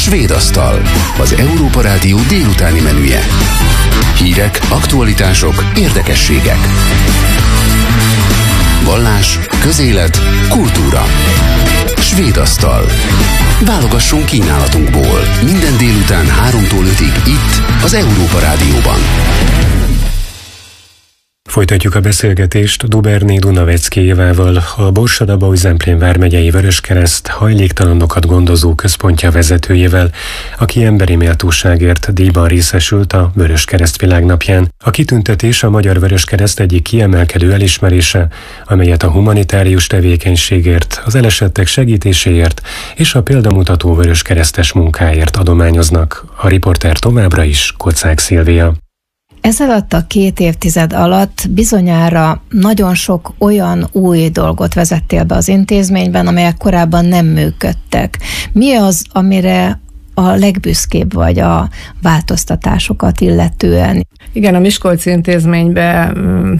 Svédasztal, az Európa Rádió délutáni menüje. Hírek, aktualitások, érdekességek. Vallás, közélet, kultúra. Svédasztal. Válogassunk kínálatunkból. Minden délután 3-tól 5-ig itt, az Európa Rádióban. Folytatjuk a beszélgetést Duberné Dunaveckéjével, a Borsod-Abaúj-Zemplén vármegyei Vöröskereszt hajléktalanokat gondozó központja vezetőjével, aki emberi méltóságért díjban részesült a Vöröskereszt világnapján. A kitüntetés a Magyar Vöröskereszt egyik kiemelkedő elismerése, amelyet a humanitárius tevékenységért, az elesettek segítéséért és a példamutató vöröskeresztes munkáért adományoznak. A riporter továbbra is Kocák Szilvia. Ezalatt a 2 évtized alatt bizonyára nagyon sok olyan új dolgot vezettél be az intézményben, amelyek korábban nem működtek. Mi az, amire a legbüszkébb vagy a változtatásokat illetően? Igen, a Miskolci intézményben,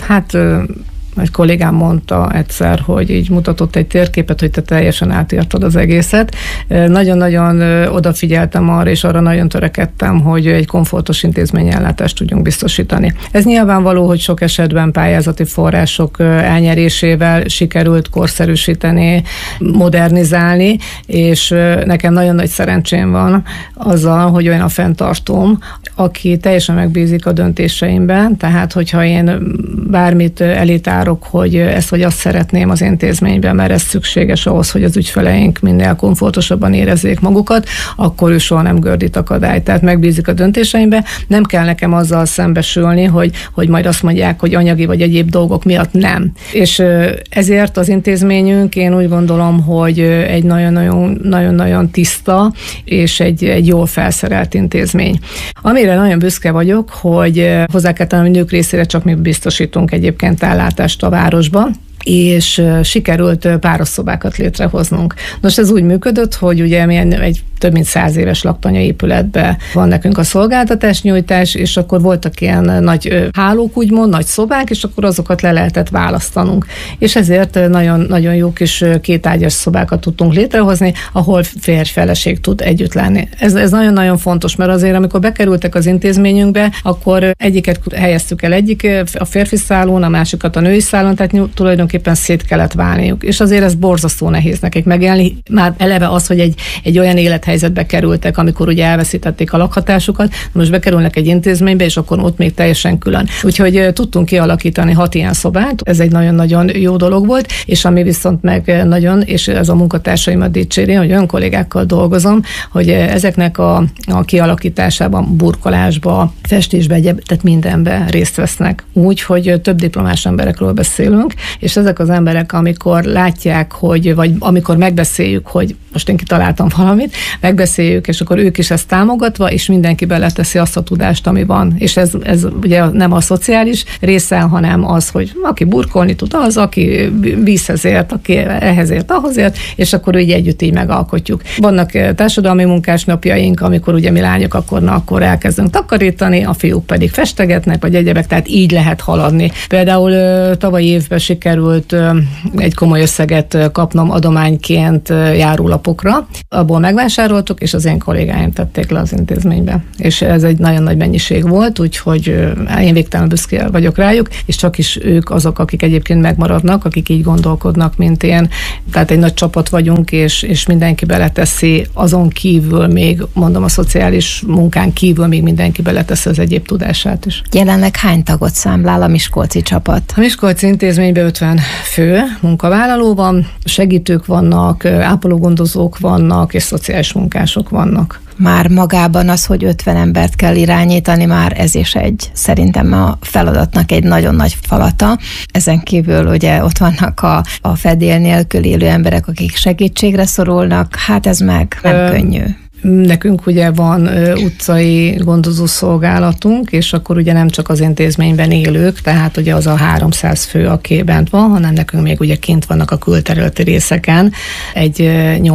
egy kollégám mondta egyszer, hogy így mutatott egy térképet, hogy te teljesen átírtad az egészet. Nagyon-nagyon odafigyeltem arra, és arra nagyon törekedtem, hogy egy komfortos intézményellátást tudjunk biztosítani. Ez nyilvánvaló, hogy sok esetben pályázati források elnyerésével sikerült korszerűsíteni, modernizálni, és nekem nagyon nagy szerencsém van azzal, hogy olyan a fenntartóm, aki teljesen megbízik a döntéseimben, tehát hogyha én bármit elitárok, hogy ezt vagy azt szeretném az intézményben, mert ez szükséges ahhoz, hogy az ügyfeleink minél komfortosabban érezzék magukat, akkor ő soha nem gördít akadályt. Tehát megbízik a döntéseimbe, nem kell nekem azzal szembesülni, hogy majd azt mondják, hogy anyagi vagy egyéb dolgok miatt nem. És ezért az intézményünk, én úgy gondolom, hogy egy nagyon-nagyon tiszta és egy jól felszerelt intézmény. Amire nagyon büszke vagyok, hogy hozzá kell tennem, hogy nők részére csak mi biztosítunk egyébként ellátást a városban, és sikerült párosszobákat létrehoznunk. Nos, ez úgy működött, hogy ugye mi egy több mint 100 éves laktanyaépületben van nekünk a szolgáltatásnyújtás, és akkor voltak ilyen nagy hálók, úgymond, nagy szobák, és akkor azokat le lehetett választanunk. És ezért nagyon jó kis 2 ágyas szobákat tudtunk létrehozni, ahol férj-feleség tud együtt lenni. Ez nagyon-nagyon fontos, mert azért, amikor bekerültek az intézményünkbe, akkor egyiket helyeztük el a férfi szálon, a másikat a női szálon, tehát tulajdonképpen szét kellett válniuk. És azért ez borzasztó nehéz nekik megélni. Már eleve az, hogy egy olyan élethelyzetbe kerültek, amikor ugye elveszítették a lakhatásukat, most bekerülnek egy intézménybe, és akkor ott még teljesen külön. Úgyhogy tudtunk kialakítani 6 ilyen szobát, ez egy nagyon-nagyon jó dolog volt, és ami viszont meg nagyon, és ez a munkatársaimat dicséri, hogy olyan kollégákkal dolgozom, hogy ezeknek a kialakításában, burkolásba, festésbe, tehát mindenben részt vesznek. Úgy, hogy több diplomás emberekről beszélünk, és ezek az emberek, amikor látják, vagy amikor megbeszéljük, hogy most én kitaláltam valamit, megbeszéljük, és akkor ők is ezt támogatva, és mindenki beleteszi azt a tudást, ami van. És ez ugye nem a szociális része, hanem az, hogy aki burkolni tud, az, aki vízhez ért, aki ehhez ért, ahhoz ért, és akkor így együtt így megalkotjuk. Vannak társadalmi munkásnapjaink, amikor ugye mi lányok akkor elkezdünk takarítani, a fiúk pedig festegetnek, vagy egyebek, tehát így lehet haladni. Például tavaly évben sikerült egy komoly összeget kapnom adományként járólapokra. Abból megvásároltuk, és az én kollégáim tették le az intézménybe. És ez egy nagyon nagy mennyiség volt, úgyhogy én végtelen büszke vagyok rájuk, és csak is ők azok, akik egyébként megmaradnak, akik így gondolkodnak, mint én. Tehát egy nagy csapat vagyunk, és mindenki beleteszi, azon kívül még, mondom, a szociális munkán kívül még mindenki beleteszi az egyéb tudását is. Jelenleg hány tagot számlál a miskolci csapat? A Miskolci intézményben 50 fő munkavállaló van, segítők vannak, ápológondozók vannak, és szociális munkások vannak. Már magában az, hogy 50 embert kell irányítani, már ez is szerintem a feladatnak egy nagyon nagy falata. Ezen kívül ugye ott vannak a fedél nélkül élő emberek, akik segítségre szorulnak, hát ez meg nem könnyű. Nekünk ugye van utcai gondozó szolgálatunk, és akkor ugye nem csak az intézményben élők, tehát ugye az a 300 fő, aki bent van, hanem nekünk még ugye kint vannak a külterületi részeken egy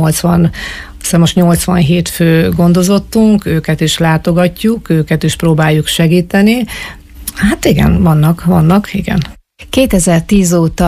87 fő gondozottunk, őket is látogatjuk, őket is próbáljuk segíteni. Hát igen, vannak, igen. 2010 óta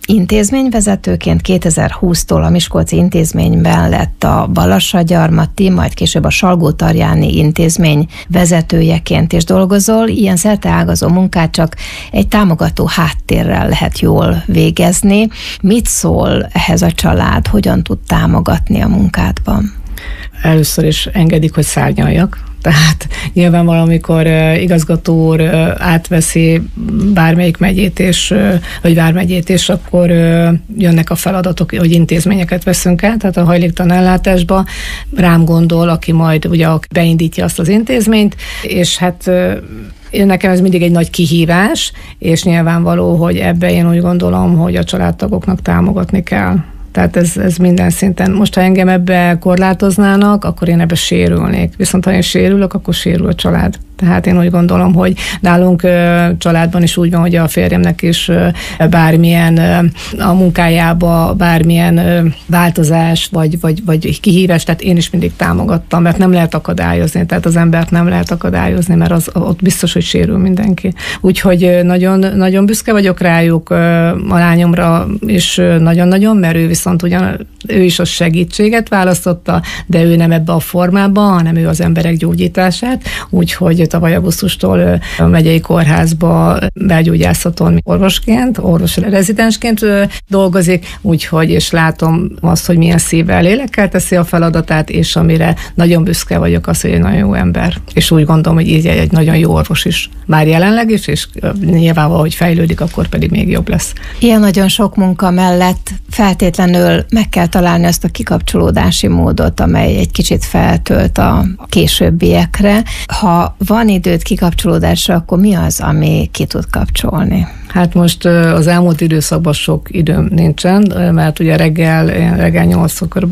intézményvezetőként 2020-tól a Miskolci intézményben lett a Balassagyarmati, majd később a Salgótarjáni intézmény vezetőjeként is dolgozol. Ilyen szerteágazó munkát csak egy támogató háttérrel lehet jól végezni. Mit szól ehhez a család? Hogyan tud támogatni a munkádban? Először is engedik, hogy szárnyaljak. Tehát nyilván valamikor igazgató úr átveszi bármelyik megyét, vagy vármegyét, és akkor jönnek a feladatok, hogy intézményeket veszünk el, tehát a hajléktalan ellátásba rám gondol, aki majd ugye beindítja azt az intézményt, és hát nekem ez mindig egy nagy kihívás, és nyilvánvaló, hogy ebbe én úgy gondolom, hogy a családtagoknak támogatni kell. Tehát ez minden szinten. Most, ha engem ebbe korlátoznának, akkor én ebbe sérülnék. Viszont ha én sérülök, akkor sérül a család. Tehát én úgy gondolom, hogy nálunk családban is úgy van, hogy a férjemnek is bármilyen a munkájába, bármilyen változás, vagy kihívás, tehát én is mindig támogattam, mert nem lehet akadályozni, tehát az embert nem lehet akadályozni, mert ott biztos, hogy sérül mindenki. Úgyhogy nagyon, nagyon büszke vagyok rájuk, a lányomra is nagyon-nagyon, mert ő viszont ő is a segítséget választotta, de ő nem ebbe a formában, hanem ő az emberek gyógyítását, úgyhogy tavaly augusztustól a megyei kórházba belgyógyászaton orvosi rezidensként dolgozik, úgyhogy és látom azt, hogy milyen szívvel, lélekkel teszi a feladatát, és amire nagyon büszke vagyok az, hogy egy nagyon jó ember. És úgy gondolom, hogy így egy nagyon jó orvos is. Már jelenleg is, és nyilvánvalóan, hogy fejlődik, akkor pedig még jobb lesz. Ilyen nagyon sok munka mellett feltétlenül meg kell találni azt a kikapcsolódási módot, amely egy kicsit feltölt a későbbiekre. Ha van időt kikapcsolódásra, akkor mi az, ami ki tud kapcsolni? Hát most az elmúlt időszakban sok időm nincsen, mert ugye reggel 8-tól kb.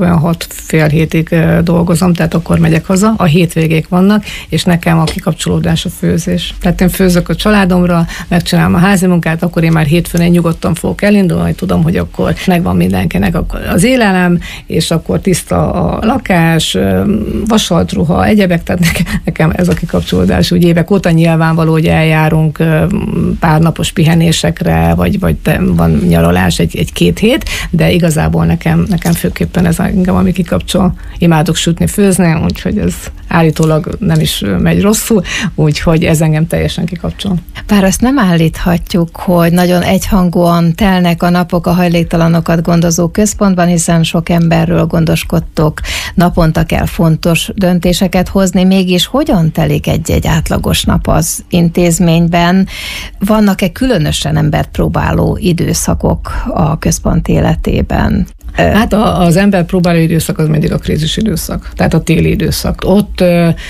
6-6:30 dolgozom, tehát akkor megyek haza, a hétvégék vannak, és nekem a kikapcsolódás a főzés. Tehát én főzök a családomra, megcsinálom a házi munkát, akkor én már hétfőn nyugodtan fogok elindulni, hogy tudom, hogy akkor megvan mindenkinek az élelem, és akkor tiszta a lakás, vasalt ruha, egyebek, tehát nekem ez a kikapcsolódás. Úgy évek óta nyilvánvaló, hogy eljárunk pár napos pihenésekre, vagy van nyaralás egy-két hét, de igazából nekem főképpen ez engem, ami kikapcsol. Imádok sütni, főzni, úgyhogy ez állítólag nem is megy rosszul, úgyhogy ez engem teljesen kikapcsol. Bár azt nem állíthatjuk, hogy nagyon egyhangúan telnek a napok a hajléktalanokat gondozó központban, hiszen sok emberről gondoskodtok, naponta kell fontos döntéseket hozni, mégis hogyan telik egy átlagos nap az intézményben? Vannak-e különösen embert próbáló időszakok a központ életében? Hát az ember próbáló időszak az mindig a krízis időszak, tehát a téli időszak. Ott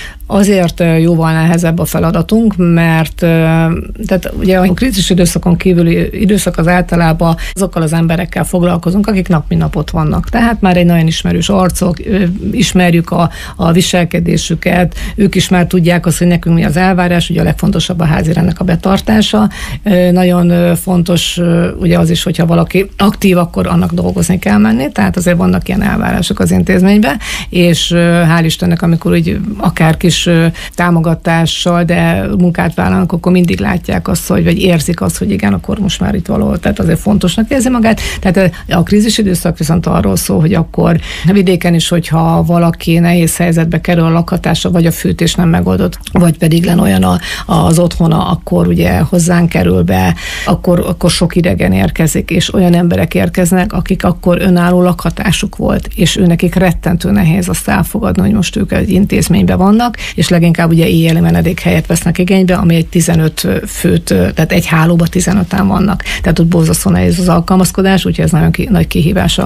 azért jóval nehezebb a feladatunk, mert tehát ugye a krízis időszakon kívüli időszak az általában azokkal az emberekkel foglalkozunk, akik nap mint nap ott vannak. Tehát már egy nagyon ismerős arcok, ismerjük a viselkedésüket, ők is már tudják azt, hogy nekünk mi az elvárás, ugye a legfontosabb a házirendnek a betartása. Nagyon fontos ugye az is, hogyha valaki aktív, akkor annak dolgozni kell menni, tehát azért vannak ilyen elvárások az intézményben, és hál' Istennek, amikor úgy akár kis támogatással, de munkát vállalnak, akkor mindig látják azt, vagy érzik azt, hogy igen, akkor most már itt valahol, tehát azért fontosnak érzi magát. Tehát a krízis időszak viszont arról szól, hogy akkor vidéken is, hogyha valaki nehéz helyzetbe kerül, a lakhatása, vagy a fűtés nem megoldott, vagy pedig len olyan az otthona, akkor ugye hozzánk kerül be, akkor sok idegen érkezik, és olyan emberek érkeznek, akik akkor önálló lakhatásuk volt, és őnekik rettentő nehéz azt elfogadni, hogy most ők egy intézményben vannak, és leginkább ugye éjjeli menedékhelyet vesznek igénybe, ami egy 15 főt, tehát egy hálóba 15-en vannak. Tehát ott borzasztó nehéz az alkalmazkodás, úgyhogy ez nagyon nagy kihívás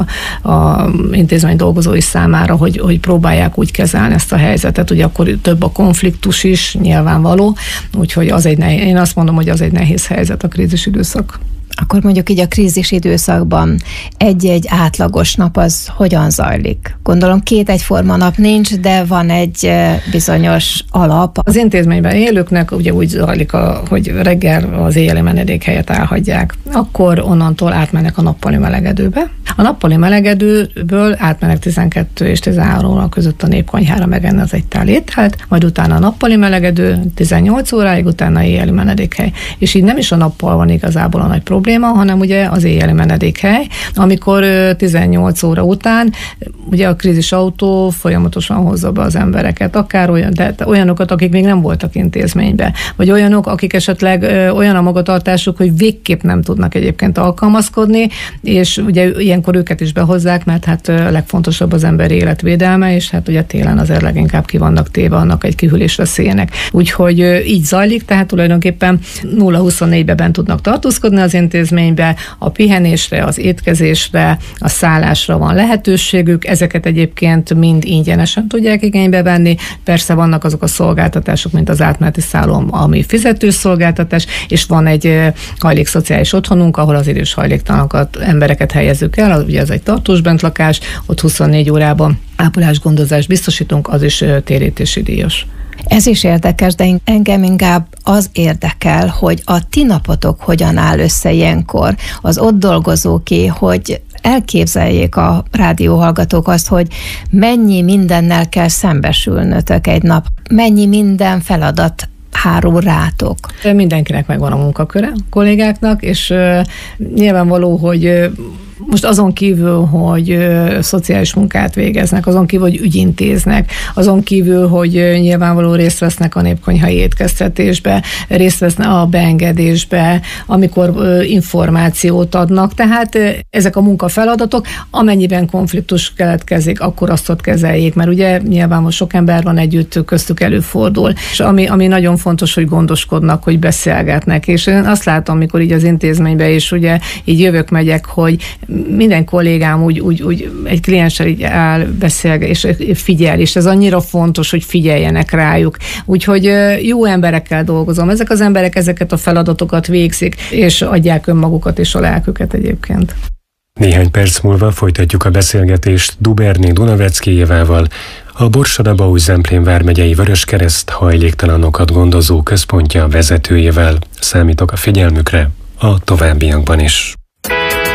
a intézmény dolgozói számára, hogy próbálják úgy kezelni ezt a helyzetet, ugye akkor több a konfliktus is, nyilvánvaló, úgyhogy én azt mondom, hogy az egy nehéz helyzet a krízis időszak. Akkor mondjuk így a krízis időszakban egy-egy átlagos nap az hogyan zajlik? Gondolom 2 egyforma nap nincs, de van egy bizonyos alap. Az intézményben élőknek ugye úgy zajlik, hogy reggel az éjjeli menedékhelyet elhagyják. Akkor onnantól átmennek a nappali melegedőbe. A nappali melegedőből átmennek 12 és 13 óra között a népkonyhára megenni az egy tál ételt, majd utána a nappali melegedő 18 óráig, utána éjjeli menedékhely. És így nem is a nappal van igazából a nagy probléma, probléma, hanem ugye az éjjeli menedékhely, amikor 18 óra után ugye a krízisautó folyamatosan hozza be az embereket, akár olyanokat, akik még nem voltak intézménybe, vagy olyanok, akik esetleg olyan a magatartásuk, hogy végképp nem tudnak egyébként alkalmazkodni, és ugye ilyenkor őket is behozzák, mert hát a legfontosabb az ember életvédelme, és hát ugye télen azért leginkább ki vannak téve annak egy kihűlés veszélyének. Úgyhogy így zajlik, tehát tulajdonképpen 0-24-ben tudnak tartózkodni az intézménybe, a pihenésre, az étkezésre, a szállásra van lehetőségük, ezeket egyébként mind ingyenesen tudják igénybe venni. Persze vannak azok a szolgáltatások, mint az átmeneti szálló, ami fizetős szolgáltatás, és van egy hajlékszociális otthonunk, ahol az idős hajléktalanokat, embereket helyezzük el, ugye ez egy tartós bentlakás, ott 24 órában ápolás-gondozást biztosítunk, az is térítési díjas. Ez is érdekes, de engem inkább az érdekel, hogy a ti napotok hogyan áll össze ilyenkor, az ott dolgozóké, hogy elképzeljék a rádióhallgatók azt, hogy mennyi mindennel kell szembesülnötök egy nap, mennyi minden feladat hárul rátok. Mindenkinek megvan a munkaköre, a kollégáknak, és nyilvánvaló, hogy most azon kívül, hogy szociális munkát végeznek, azon kívül, hogy ügyintéznek, azon kívül, hogy nyilvánvaló részt vesznek a népkonyhai étkeztetésbe, részt vesznek a beengedésbe, amikor információt adnak. Tehát ezek a munkafeladatok, amennyiben konfliktus keletkezik, akkor azt ott kezeljék, mert ugye nyilván most sok ember van együtt, köztük előfordul. És ami nagyon fontos, hogy gondoskodnak, hogy beszélgetnek. És én azt látom, amikor így az intézménybe is ugye így jövök-megyek, hogy minden kollégám úgy egy klienssel így áll, beszél, és figyel, és ez annyira fontos, hogy figyeljenek rájuk. Úgyhogy jó emberekkel dolgozom. Ezek az emberek ezeket a feladatokat végzik, és adják önmagukat és a lelküket egyébként. Néhány perc múlva folytatjuk a beszélgetést Duberné Dunaveckéjével, a Borsod-Abaúj-Zemplén vármegyei Vöröskereszt hajléktalanokat gondozó központja vezetőjével. Számítok a figyelmükre a továbbiakban is.